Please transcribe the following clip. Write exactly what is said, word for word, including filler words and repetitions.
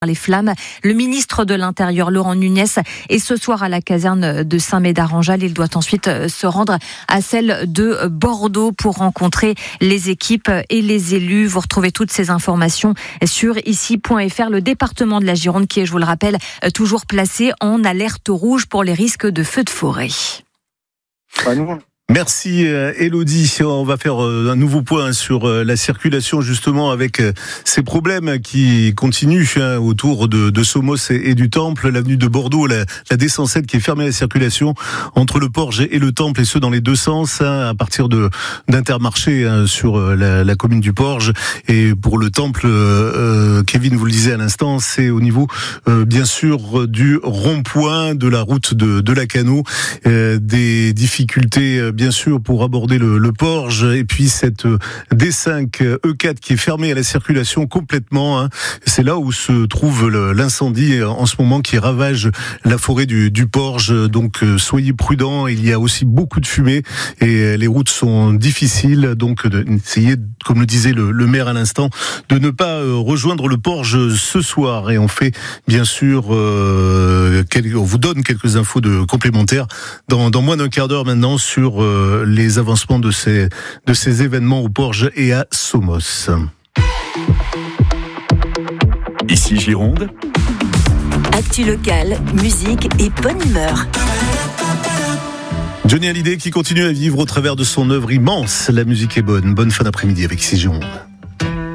Les flammes. Le ministre de l'Intérieur, Laurent Nunez, est ce soir à la caserne de Saint-Médard-en-Jalles. Il doit ensuite se rendre à celle de Bordeaux pour rencontrer les équipes et les élus. Vous retrouvez toutes ces informations sur ici point f r. Le département de la Gironde qui est, je vous le rappelle, toujours placé en alerte rouge pour les risques de feux de forêt. Ah non. Merci Élodie. On va faire un nouveau point sur la circulation justement avec ces problèmes qui continuent autour de, de Somos et du Temple. L'avenue de Bordeaux, la, la D cent sept qui est fermée à la circulation entre le Porge et le Temple et ce dans les deux sens à partir de d'Intermarché sur la, la commune du Porge. Et pour le Temple, euh, Kevin vous le disait à l'instant, c'est au niveau euh, bien sûr du rond-point de la route de, de la Cano, euh, des difficultés bien sûr pour aborder le, le Porge et puis cette D cinq E quatre qui est fermée à la circulation complètement. Hein. C'est là où se trouve le, l'incendie en ce moment qui ravage la forêt du, du Porge. Donc euh, soyez prudents. Il y a aussi beaucoup de fumée et les routes sont difficiles. Donc essayez, comme le disait le, le maire à l'instant, de ne pas euh, rejoindre le Porge ce soir. Et on fait bien sûr, euh, quel, on vous donne quelques infos de complémentaires dans, dans moins d'un quart d'heure maintenant sur euh, les avancements de ces, de ces événements au Porge et à Somos. Ici Gironde. Actu locale, musique et bonne humeur. Johnny Hallyday qui continue à vivre au travers de son œuvre immense. La musique est bonne. Bonne fin d'après-midi avec Ici Gironde.